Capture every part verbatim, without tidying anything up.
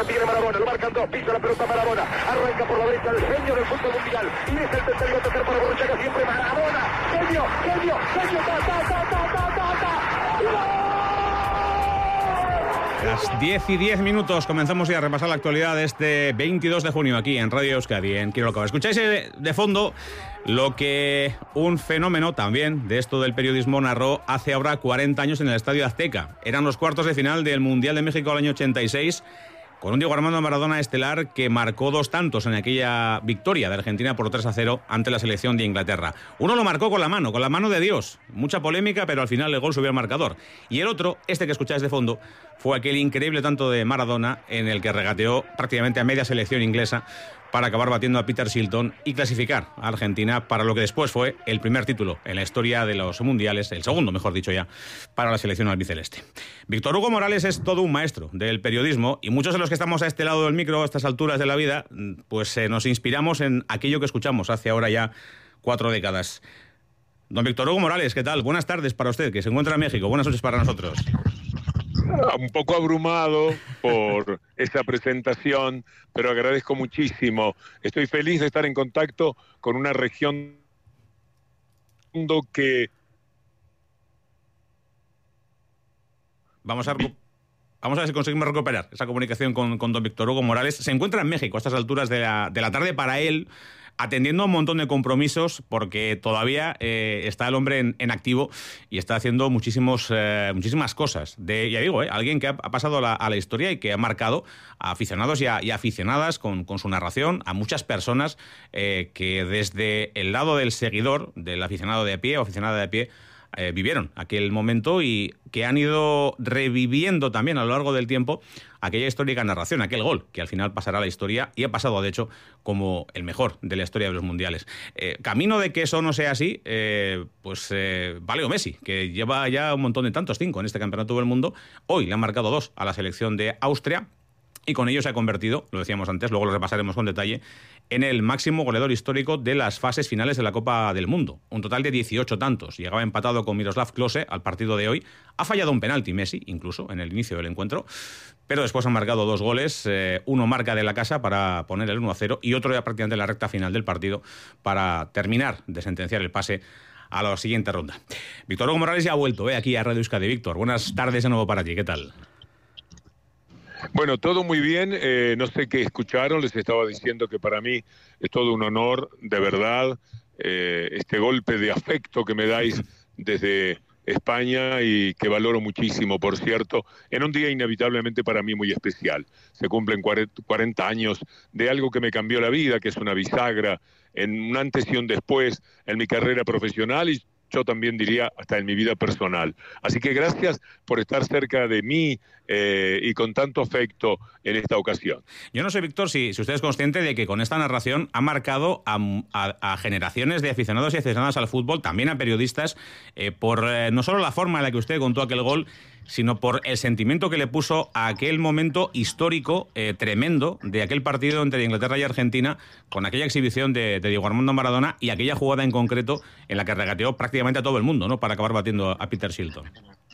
Tiene Maradona, lo marcan dos, pisa la pelota Maradona, arranca por la derecha el genio del fútbol mundial, y es el tercero a tocar para Borruchaga, siempre Maradona, genio, genio, genio, ta, ta, ta, ta, ta, ta, ta. Las diez y diez minutos comenzamos ya a repasar la actualidad de este veintidós de junio aquí en Radio Euskadi, en Quiero lo que va. Escucháis de fondo lo que un fenómeno también de esto del periodismo narró hace ahora cuarenta años en el Estadio Azteca. Eran los cuartos de final del Mundial de México del año ochenta y seis, con un Diego Armando Maradona estelar que marcó dos tantos en aquella victoria de Argentina por tres a cero ante la selección de Inglaterra. Uno lo marcó con la mano, con la mano de Dios. Mucha polémica, pero al final el gol subió al marcador. Y el otro, este que escucháis de fondo, fue aquel increíble tanto de Maradona en el que regateó prácticamente a media selección inglesa para acabar batiendo a Peter Shilton y clasificar a Argentina para lo que después fue el primer título en la historia de los mundiales, el segundo, mejor dicho ya, para la selección albiceleste. Víctor Hugo Morales es todo un maestro del periodismo y muchos de los que estamos a este lado del micro, a estas alturas de la vida, pues eh, nos inspiramos en aquello que escuchamos hace ahora ya cuatro décadas. Don Víctor Hugo Morales, ¿qué tal? Buenas tardes para usted, que se encuentra en México. Buenas noches para nosotros. Un poco abrumado por esa presentación, pero agradezco muchísimo. Estoy feliz de estar en contacto con una región mundo que... Vamos a... Vamos a ver si conseguimos recuperar esa comunicación con, con don Víctor Hugo Morales. Se encuentra en México a estas alturas de la, de la tarde para él, atendiendo a un montón de compromisos, porque todavía eh, está el hombre en, en activo y está haciendo muchísimos, eh, muchísimas cosas. De, ya digo, eh, alguien que ha, ha pasado a la, a la historia y que ha marcado a aficionados y, a, y aficionadas con, con su narración, a muchas personas eh, que desde el lado del seguidor, del aficionado de a pie o aficionada de a pie, Eh, vivieron aquel momento y que han ido reviviendo también a lo largo del tiempo aquella histórica narración, aquel gol, que al final pasará a la historia y ha pasado, de hecho, como el mejor de la historia de los mundiales. Eh, camino de que eso no sea así, eh, pues eh, Valeo Messi, que lleva ya un montón de tantos, cinco en este campeonato del mundo. Hoy le han marcado dos a la selección de Austria y con ello se ha convertido, lo decíamos antes, luego lo repasaremos con detalle, en el máximo goleador histórico de las fases finales de la Copa del Mundo. Un total de dieciocho tantos. Llegaba empatado con Miroslav Klose al partido de hoy. Ha fallado un penalti Messi, incluso, en el inicio del encuentro. Pero después han marcado dos goles. Eh, uno marca de la casa para poner el uno a cero y otro ya prácticamente en la recta final del partido para terminar de sentenciar el pase a la siguiente ronda. Víctor Hugo Morales ya ha vuelto eh, aquí a Radio Euskadi. Víctor, buenas tardes de nuevo para ti. ¿Qué tal? Bueno, todo muy bien, eh, no sé qué escucharon, les estaba diciendo que para mí es todo un honor, de verdad, eh, este golpe de afecto que me dais desde España y que valoro muchísimo, por cierto, en un día inevitablemente para mí muy especial. Se cumplen cuarenta años de algo que me cambió la vida, que es una bisagra, en un antes y un después en mi carrera profesional y yo también diría hasta en mi vida personal. Así que gracias por estar cerca de mí eh, y con tanto afecto en esta ocasión. Yo no sé, Víctor, si, si usted es consciente de que con esta narración ha marcado a, a, a generaciones de aficionados y aficionadas al fútbol, también a periodistas, eh, por eh, no solo la forma en la que usted contó aquel gol, sino por el sentimiento que le puso a aquel momento histórico eh, tremendo de aquel partido entre Inglaterra y Argentina, con aquella exhibición de, de Diego Armando Maradona y aquella jugada en concreto en la que regateó prácticamente a todo el mundo, ¿no?, para acabar batiendo a Peter Shilton.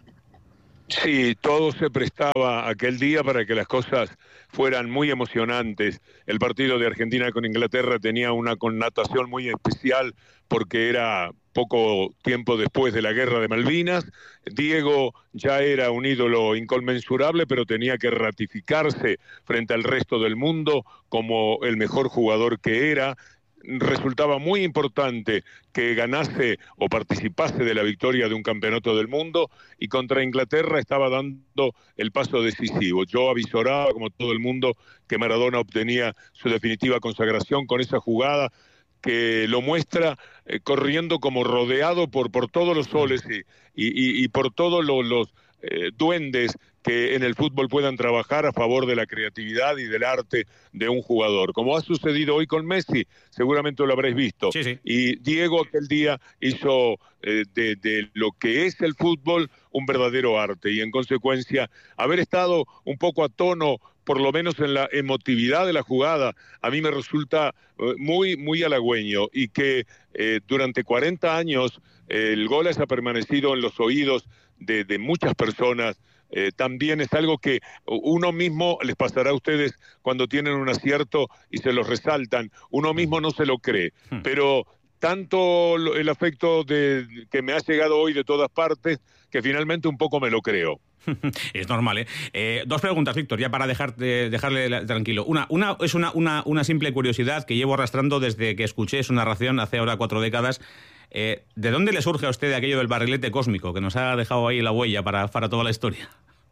Sí, todo se prestaba aquel día para que las cosas fueran muy emocionantes. El partido de Argentina con Inglaterra tenía una connotación muy especial porque era poco tiempo después de la Guerra de Malvinas. Diego ya era un ídolo inconmensurable, pero tenía que ratificarse frente al resto del mundo como el mejor jugador que era. Resultaba muy importante que ganase o participase de la victoria de un campeonato del mundo y contra Inglaterra estaba dando el paso decisivo. Yo avisoraba, como todo el mundo, que Maradona obtenía su definitiva consagración con esa jugada que lo muestra eh, corriendo como rodeado por, por todos los soles y, y, y por todos los, los eh, duendes que en el fútbol puedan trabajar a favor de la creatividad y del arte de un jugador. Como ha sucedido hoy con Messi, seguramente lo habréis visto. Sí, sí. Y Diego aquel día hizo eh, de, de lo que es el fútbol un verdadero arte y en consecuencia haber estado un poco a tono, por lo menos en la emotividad de la jugada, a mí me resulta eh, muy, muy halagüeño y que eh, durante cuarenta años eh, el gol haya permanecido en los oídos de, de muchas personas Eh, también es algo que uno mismo, les pasará a ustedes cuando tienen un acierto y se los resaltan, uno mismo no se lo cree, pero tanto el afecto de, que me ha llegado hoy de todas partes, que finalmente un poco me lo creo. Es normal, ¿eh? ¿eh? Dos preguntas, Víctor, ya para dejarte, dejarle tranquilo. Una, una es una, una, una simple curiosidad que llevo arrastrando desde que escuché su narración hace ahora cuatro décadas. Eh, ¿De dónde le surge a usted aquello del barrilete cósmico que nos ha dejado ahí la huella para, para toda la historia?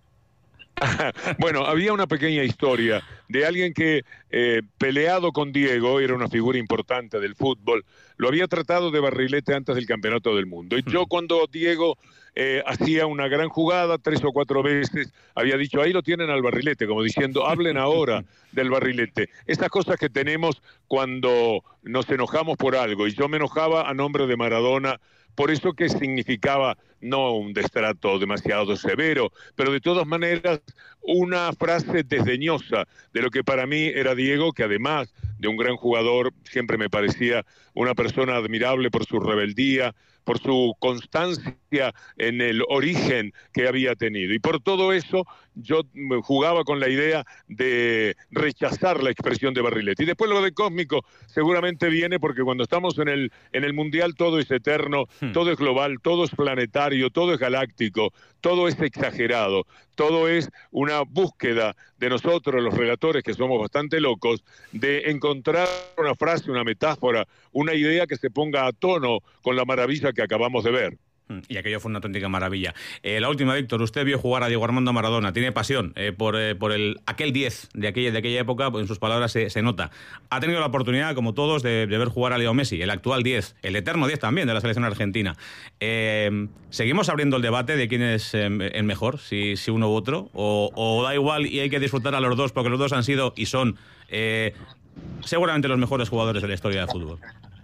Bueno, había una pequeña historia de alguien que, eh, peleado con Diego, era una figura importante del fútbol, lo había tratado de barrilete antes del Campeonato del Mundo. Y yo, cuando Diego eh, hacía una gran jugada, tres o cuatro veces, había dicho, ahí lo tienen al barrilete, como diciendo, hablen ahora del barrilete. Esas cosas que tenemos cuando nos enojamos por algo. Y yo me enojaba a nombre de Maradona, por eso que significaba no un destrato demasiado severo, pero de todas maneras una frase desdeñosa de lo que para mí era Diego, que además de un gran jugador, siempre me parecía una persona admirable por su rebeldía, por su constancia en el origen que había tenido. Y por todo eso yo jugaba con la idea de rechazar la expresión de barrilete. Y después lo de cósmico seguramente viene porque cuando estamos en el, en el Mundial todo es eterno, hmm. todo es global, todo es planetario, todo es galáctico, todo es exagerado, todo es una búsqueda de nosotros, los relatores, que somos bastante locos, de encontrar una frase, una metáfora, una idea que se ponga a tono con la maravilla que acabamos de ver. Y aquello fue una auténtica maravilla. Eh, la última, Víctor, usted vio jugar a Diego Armando Maradona, tiene pasión eh, por, eh, por el aquel diez de aquella, de aquella época, pues en sus palabras se, se nota. Ha tenido la oportunidad, como todos, de, de ver jugar a Leo Messi, el actual diez, el eterno diez también de la selección argentina. Eh, ¿Seguimos abriendo el debate de quién es eh, el mejor, si, si uno u otro? O, ¿O da igual y hay que disfrutar a los dos, porque los dos han sido y son eh, seguramente los mejores jugadores de la historia del fútbol?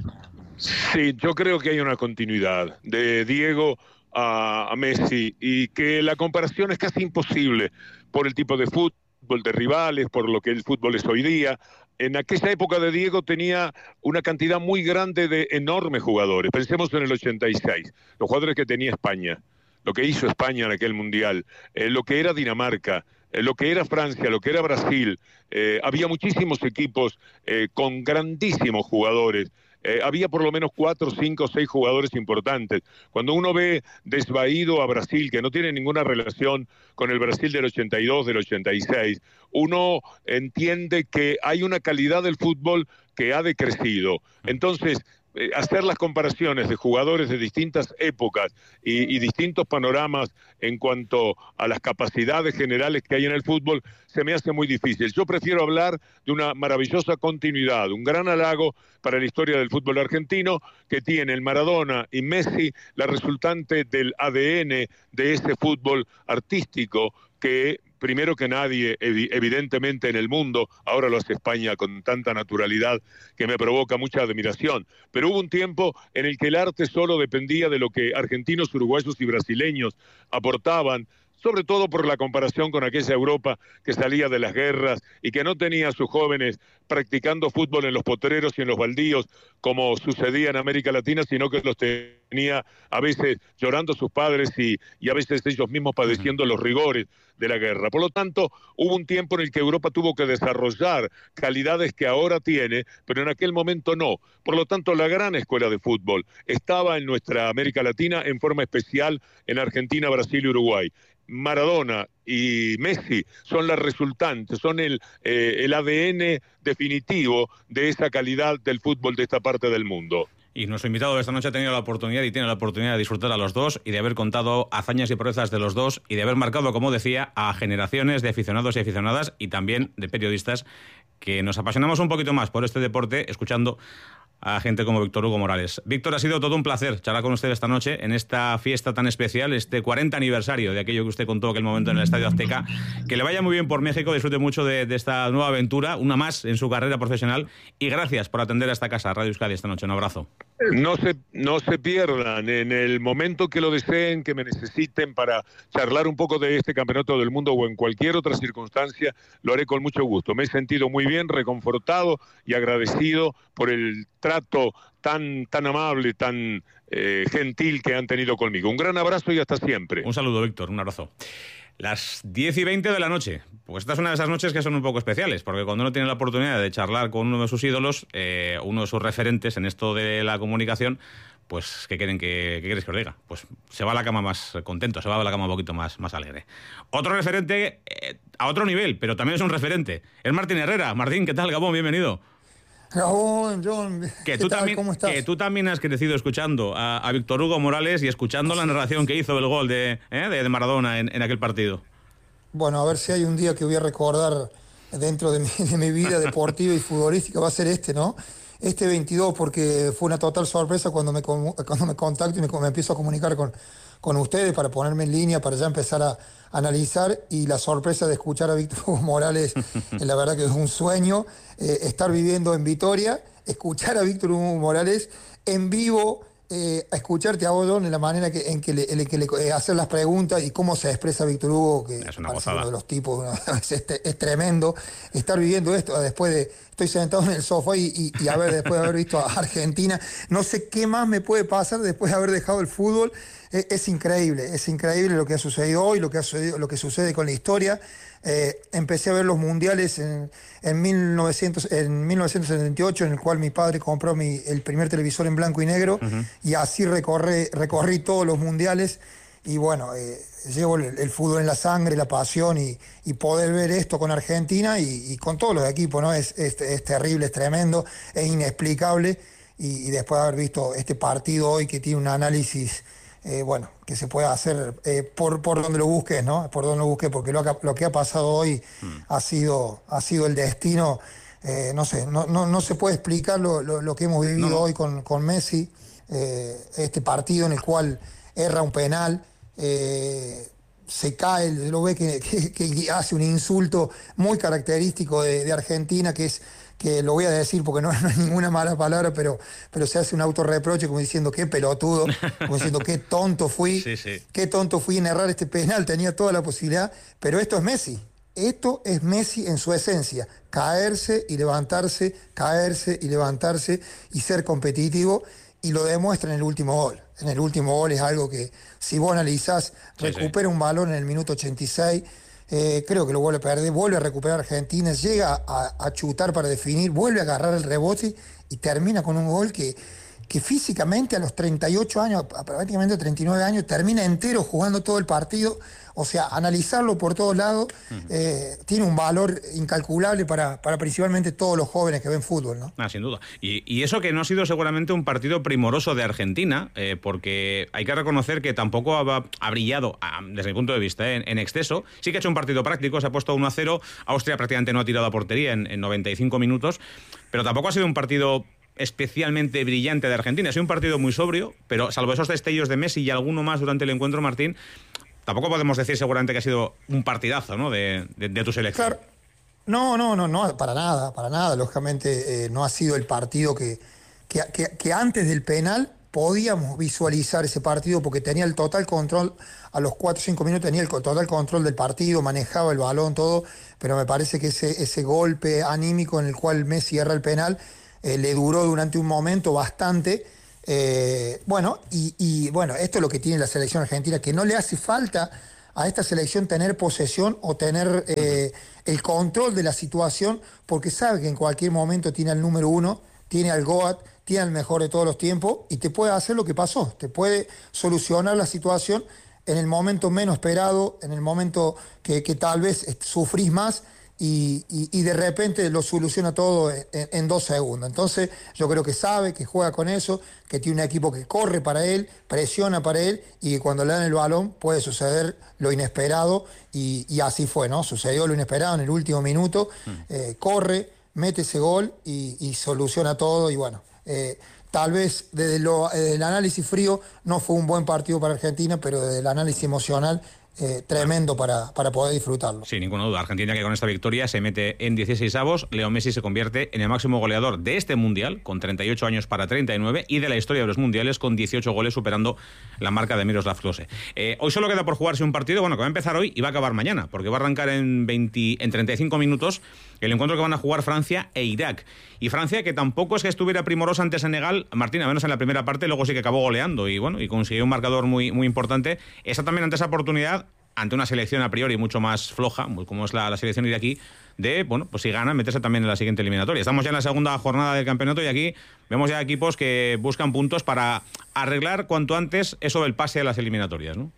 Sí, yo creo que hay una continuidad de Diego a, a Messi y que la comparación es casi imposible por el tipo de fútbol, de rivales, por lo que el fútbol es hoy día. En aquella época de Diego tenía una cantidad muy grande de enormes jugadores. Pensemos en el ochenta y seis, los jugadores que tenía España, lo que hizo España en aquel Mundial, eh, lo que era Dinamarca, eh, lo que era Francia, lo que era Brasil. Eh, había muchísimos equipos eh, con grandísimos jugadores. Eh, había por lo menos cuatro, cinco, seis jugadores importantes. Cuando uno ve desvaído a Brasil, que no tiene ninguna relación con el Brasil del ochenta y dos, del ochenta y seis, uno entiende que hay una calidad del fútbol que ha decrecido. Entonces, eh, hacer las comparaciones de jugadores de distintas épocas y, y distintos panoramas en cuanto a las capacidades generales que hay en el fútbol se me hace muy difícil. Yo prefiero hablar de una maravillosa continuidad, un gran halago para la historia del fútbol argentino que tiene el Maradona y Messi, la resultante del A D N de ese fútbol artístico que primero que nadie, evidentemente en el mundo, ahora lo hace España con tanta naturalidad que me provoca mucha admiración, pero hubo un tiempo en el que el arte solo dependía de lo que argentinos, uruguayos y brasileños aportaban, sobre todo por la comparación con aquella Europa que salía de las guerras y que no tenía a sus jóvenes practicando fútbol en los potreros y en los baldíos, como sucedía en América Latina, sino que los tenía a veces llorando sus padres y, y a veces ellos mismos padeciendo los rigores de la guerra. Por lo tanto, hubo un tiempo en el que Europa tuvo que desarrollar calidades que ahora tiene, pero en aquel momento no. Por lo tanto, la gran escuela de fútbol estaba en nuestra América Latina, en forma especial en Argentina, Brasil y Uruguay. Maradona y Messi son las resultantes, son el, eh, el A D N definitivo de esa calidad del fútbol de esta parte del mundo. Y nuestro invitado de esta noche ha tenido la oportunidad y tiene la oportunidad de disfrutar a los dos y de haber contado hazañas y proezas de los dos y de haber marcado, como decía, a generaciones de aficionados y aficionadas y también de periodistas que nos apasionamos un poquito más por este deporte escuchando a gente como Víctor Hugo Morales. Víctor, ha sido todo un placer charlar con usted esta noche en esta fiesta tan especial, este cuarenta aniversario de aquello que usted contó aquel momento en el Estadio Azteca. Que le vaya muy bien por México, disfrute mucho de, de esta nueva aventura, una más en su carrera profesional, y gracias por atender a esta casa, Radio Euskadi, esta noche. Un abrazo. No se, no se pierdan, en el momento que lo deseen, que me necesiten para charlar un poco de este Campeonato del Mundo o en cualquier otra circunstancia, lo haré con mucho gusto. Me he sentido muy bien, reconfortado y agradecido por el trato tan, tan amable, tan eh, gentil que han tenido conmigo. Un gran abrazo y hasta siempre. Un saludo, Víctor, un abrazo. Las diez y veinte de la noche. Pues esta es una de esas noches que son un poco especiales, porque cuando uno tiene la oportunidad de charlar con uno de sus ídolos, eh, uno de sus referentes en esto de la comunicación, pues ¿qué quieren que, qué quieres que os diga? Pues se va a la cama más contento, se va a la cama un poquito más, más alegre. Otro referente eh, a otro nivel, pero también es un referente, es Martín Herrera. Martín, ¿qué tal, Gabón? Bienvenido. Gabón, John, que ¿qué tú tal? También, ¿Cómo estás? Que tú también has crecido escuchando a, a Víctor Hugo Morales y escuchando la narración que hizo del gol de, ¿eh? de, de Maradona en, en aquel partido. Bueno, a ver si hay un día que voy a recordar dentro de mi, de mi vida deportiva y futbolística, va a ser este, ¿no? Este veintidós, porque fue una total sorpresa cuando me, cuando me contacto y me, me empiezo a comunicar con, con ustedes para ponerme en línea, para ya empezar a, a analizar, y la sorpresa de escuchar a Víctor Hugo Morales, eh, la verdad que es un sueño, eh, estar viviendo en Vitoria, escuchar a Víctor Hugo Morales en vivo, eh, a escucharte a vos, John, en la manera que, en que le, en que le eh, hacer las preguntas y cómo se expresa Víctor Hugo, que es una parece gozada. uno de los tipos, ¿no? es, es, es tremendo estar viviendo esto después de, estoy sentado en el sofá y, y, y a ver, después de haber visto a Argentina, no sé qué más me puede pasar después de haber dejado el fútbol. Es, es increíble, es increíble lo que ha sucedido hoy, lo que ha sucedido, lo que sucede con la historia. Eh, empecé a ver los mundiales en, en, mil novecientos, en mil novecientos setenta y ocho, en el cual mi padre compró mi, el primer televisor en blanco y negro, uh-huh. y así recorrí, recorrí todos los mundiales, y bueno, eh, llevo el, el fútbol en la sangre, la pasión, y, y poder ver esto con Argentina y, y con todos los equipos, ¿no? Es, es, es terrible, es tremendo, es inexplicable, y, y después de haber visto este partido hoy que tiene un análisis... Eh, bueno, que se pueda hacer eh, por, por donde lo busques, ¿no? Por donde lo busques, porque lo, lo que ha pasado hoy mm. ha sido ha sido el destino, eh, no sé, no, no, no se puede explicar lo, lo, lo que hemos vivido no. hoy con, con Messi, eh, este partido en el cual erra un penal, eh, se cae, lo ve que, que, que hace un insulto muy característico de, de Argentina, que es... que lo voy a decir porque no, no es ninguna mala palabra, pero, pero se hace un autorreproche como diciendo qué pelotudo, como diciendo qué tonto fui, sí, sí. qué tonto fui en errar este penal, tenía toda la posibilidad, pero esto es Messi, esto es Messi en su esencia, caerse y levantarse, caerse y levantarse y ser competitivo, y lo demuestra en el último gol. En el último gol es algo que, si vos analizás, sí, recupera sí. un balón en el minuto ochenta y seis, Eh, creo que lo vuelve a perder, vuelve a recuperar Argentina, llega a, a chutar para definir, vuelve a agarrar el rebote y termina con un gol que, que físicamente a los treinta y ocho años, prácticamente treinta y nueve años, termina entero jugando todo el partido. O sea, analizarlo por todos lados uh-huh. eh, tiene un valor incalculable para, para principalmente todos los jóvenes que ven fútbol, ¿no? Ah, sin duda. Y, y eso que no ha sido seguramente un partido primoroso de Argentina, eh, porque hay que reconocer que tampoco ha, ha brillado, a, desde mi punto de vista, eh, en, en exceso. Sí que ha hecho un partido práctico, se ha puesto uno a cero, Austria prácticamente no ha tirado a portería en, en noventa y cinco minutos, pero tampoco ha sido un partido especialmente brillante de Argentina. Ha sido un partido muy sobrio, pero salvo esos destellos de Messi y alguno más durante el encuentro, Martín, tampoco podemos decir seguramente que ha sido un partidazo, ¿no?, de, de, de tu selección. Claro. No, no, no, no, para nada, para nada. Lógicamente eh, no ha sido el partido que, que, que, que antes del penal podíamos visualizar ese partido, porque tenía el total control, a los cuatro o cinco minutos tenía el total control del partido, manejaba el balón, todo, pero me parece que ese, ese golpe anímico en el cual Messi erra el penal eh, le duró durante un momento bastante. Eh, bueno, y, y bueno, esto es lo que tiene la selección argentina, que no le hace falta a esta selección tener posesión o tener eh, el control de la situación, porque sabe que en cualquier momento tiene al número uno, tiene al Goat, tiene al mejor de todos los tiempos, y te puede hacer lo que pasó, te puede solucionar la situación en el momento menos esperado, en el momento que, que tal vez sufrís más, Y, y, y de repente lo soluciona todo en, en dos segundos. Entonces yo creo que sabe, que juega con eso, que tiene un equipo que corre para él, presiona para él, y que cuando le dan el balón puede suceder lo inesperado, y, y así fue, ¿no? Sucedió lo inesperado en el último minuto, eh, corre, mete ese gol y, y soluciona todo, y bueno, eh, tal vez desde, lo, desde el análisis frío no fue un buen partido para Argentina, pero desde el análisis emocional Eh, tremendo para, para poder disfrutarlo. Sin ninguna duda, Argentina, que con esta victoria se mete en dieciseisavos. Leo Messi se convierte en el máximo goleador de este Mundial, con treinta y ocho años para treinta y nueve, y de la historia de los Mundiales, con dieciocho goles, superando la marca de Miroslav Klose. Eh, hoy solo queda por jugarse un partido, bueno, que va a empezar hoy y va a acabar mañana, porque va a arrancar en, veinte, en treinta y cinco minutos el encuentro que van a jugar Francia e Irak. Y Francia, que tampoco es que estuviera primorosa ante Senegal, Martín, a menos en la primera parte, luego sí que acabó goleando y bueno, y consiguió un marcador muy, muy importante. Esa también, ante esa oportunidad, ante una selección a priori mucho más floja, como es la, la selección iraquí, de, bueno, pues si ganan, meterse también en la siguiente eliminatoria. Estamos ya en la segunda jornada del campeonato y aquí vemos ya equipos que buscan puntos para arreglar cuanto antes eso del pase a las eliminatorias, ¿no?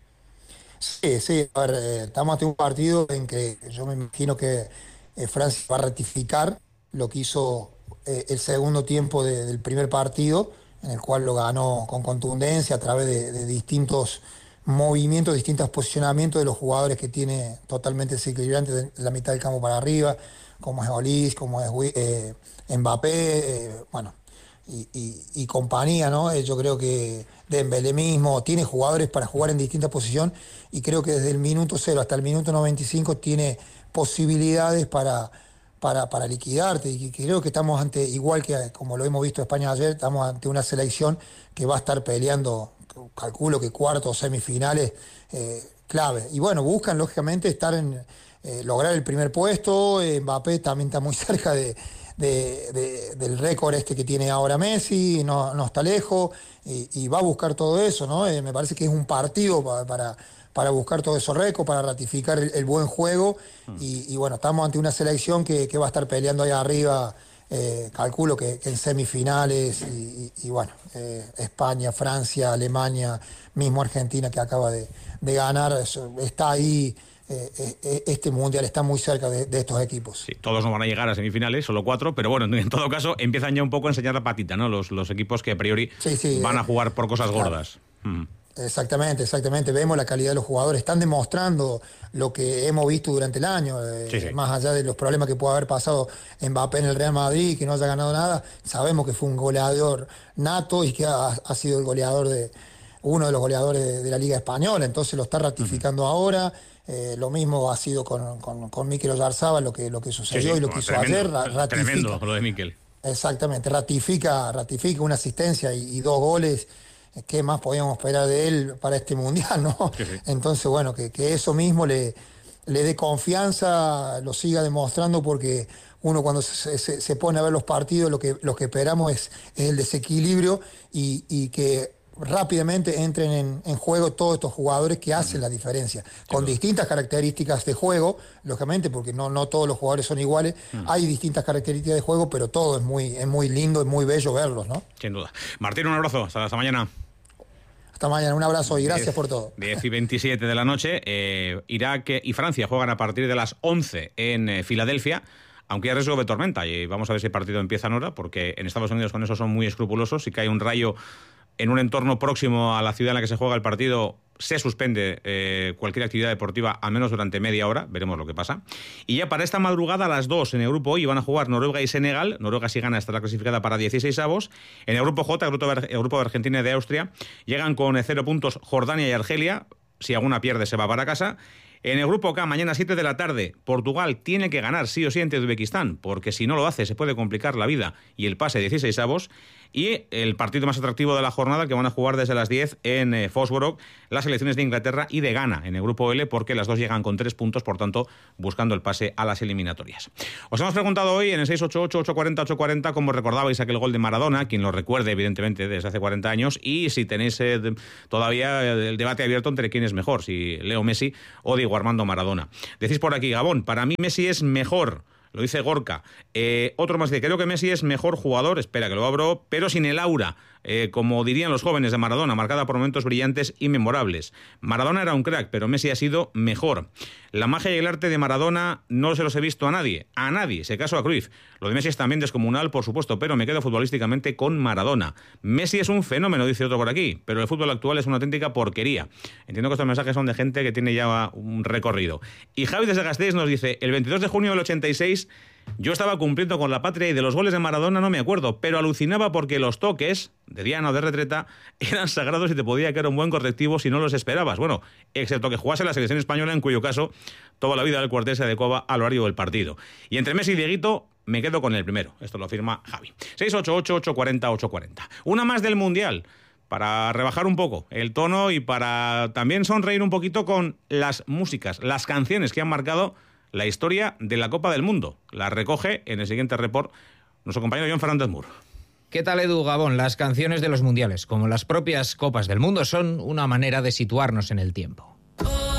Sí, sí, a ver, eh, estamos ante un partido en que yo me imagino que eh, Francia va a ratificar lo que hizo eh, el segundo tiempo de, del primer partido, en el cual lo ganó con contundencia a través de, de distintos movimientos, distintos posicionamientos de los jugadores que tiene totalmente desequilibrantes de la mitad del campo para arriba, como es Olís, como es eh, Mbappé, eh, bueno, y, y, y compañía, ¿no? Eh, yo creo que Dembélé mismo tiene jugadores para jugar en distintas posiciones y creo que desde el minuto cero hasta el minuto noventa y cinco tiene posibilidades para, para, para liquidarte, y creo que estamos ante, igual que como lo hemos visto en España ayer, estamos ante una selección que va a estar peleando, calculo que cuartos, semifinales, eh, clave. Y bueno, buscan lógicamente estar en, eh, lograr el primer puesto. eh, Mbappé también está muy cerca de, de, de, del récord este que tiene ahora Messi, no, no está lejos, y, y va a buscar todo eso, ¿no? Eh, me parece que es un partido para, para, para buscar todos esos récords, para ratificar el, el buen juego, y, y bueno, estamos ante una selección que, que va a estar peleando ahí arriba. Eh, calculo que, que en semifinales y, y, y bueno, eh, España, Francia, Alemania, mismo Argentina que acaba de, de ganar, eso, está ahí, eh, eh, este mundial está muy cerca de, de estos equipos. Sí, todos no van a llegar a semifinales, solo cuatro, pero bueno, en todo caso empiezan ya un poco a enseñar la patita, ¿no? Los, los equipos que a priori sí, sí, van eh, a jugar por cosas claro. gordas. Mm. Exactamente, exactamente. Vemos la calidad de los jugadores, están demostrando lo que hemos visto durante el año, eh, sí, sí. más allá de los problemas que puede haber pasado Mbappé en el Real Madrid, que no haya ganado nada, sabemos que fue un goleador nato y que ha, ha sido el goleador de uno de los goleadores de, de la Liga Española, entonces lo está ratificando uh-huh. ahora. Eh, lo mismo ha sido con, con, con Mikel Oyarzabal, lo que, lo que sucedió sí, sí, y lo que hizo tremendo, ayer, ratifica. Tremendo lo de Mikel. Exactamente, ratifica, ratifica una asistencia y, y dos goles. ¿Qué más podíamos esperar de él para este mundial, no? Sí, sí. Entonces, bueno, que, que eso mismo le, le dé confianza, lo siga demostrando, porque uno cuando se, se, se pone a ver los partidos, lo que, lo que esperamos es, es el desequilibrio y, y que rápidamente entren en, en juego todos estos jugadores que hacen la diferencia, con distintas características de juego, lógicamente, porque no, no todos los jugadores son iguales, mm. hay distintas características de juego, pero todo es muy, es muy lindo, es muy bello verlos, ¿no? Sin duda. Martín, un abrazo, hasta, hasta mañana. Hasta mañana, un abrazo y gracias diez, por todo. diez y veintisiete de la noche, eh, Irak y Francia juegan a partir de las once en eh, Filadelfia, aunque hay riesgo de tormenta, y vamos a ver si el partido empieza en hora, porque en Estados Unidos con eso son muy escrupulosos. Si cae un rayo en un entorno próximo a la ciudad en la que se juega el partido, se suspende eh, cualquier actividad deportiva, al menos durante media hora, veremos lo que pasa. Y ya para esta madrugada, a las dos en el grupo I van a jugar Noruega y Senegal. Noruega, si gana, estará clasificada para dieciséis avos. En el grupo J, el grupo, de, el grupo de Argentina y de Austria, llegan con cero puntos Jordania y Argelia. Si alguna pierde, se va para casa. En el grupo K, mañana siete de la tarde, Portugal tiene que ganar sí o sí ante Uzbekistán, porque si no lo hace se puede complicar la vida y el pase dieciséis avos. Y el partido más atractivo de la jornada, que van a jugar desde las diez en eh, Fosborough, las selecciones de Inglaterra y de Ghana en el grupo L, porque las dos llegan con tres puntos, por tanto, buscando el pase a las eliminatorias. Os hemos preguntado hoy en el seis ocho ocho, ocho cuatro cero, ocho cuatro cero cómo recordabais aquel gol de Maradona, quien lo recuerde, evidentemente, desde hace cuarenta años, y si tenéis eh, todavía el debate abierto entre quién es mejor, si Leo Messi o Diego Armando Maradona. Decís por aquí, Gabón, para mí Messi es mejor. Lo dice Gorka. Eh, otro más dice, creo que Messi es mejor jugador, espera que lo abro, pero sin el aura, eh, como dirían los jóvenes de Maradona, marcada por momentos brillantes y memorables. Maradona era un crack, pero Messi ha sido mejor. La magia y el arte de Maradona no se los he visto a nadie, a nadie, se caso a Cruyff. Lo de Messi es también descomunal, por supuesto, pero me quedo futbolísticamente con Maradona. Messi es un fenómeno, dice otro por aquí, pero el fútbol actual es una auténtica porquería. Entiendo que estos mensajes son de gente que tiene ya un recorrido. Y Javi desde Gasteiz nos dice, el veintidós de junio del ochenta y seis... yo estaba cumpliendo con la patria y de los goles de Maradona no me acuerdo, pero alucinaba porque los toques, de diana o de retreta, eran sagrados y te podía caer un buen correctivo si no los esperabas. Bueno, excepto que jugase la selección española, en cuyo caso toda la vida del cuartel se adecuaba al horario del partido. Y entre Messi y Dieguito, me quedo con el primero. Esto lo afirma Javi. seis ocho ocho, ocho cuatro cero, ocho cuatro cero. Una más del Mundial, para rebajar un poco el tono y para también sonreír un poquito con las músicas, las canciones que han marcado la historia de la Copa del Mundo. La recoge en el siguiente report nuestro compañero John Fernández Mur. ¿Qué tal, Edu? Gabón? Las canciones de los mundiales, como las propias Copas del Mundo, son una manera de situarnos en el tiempo.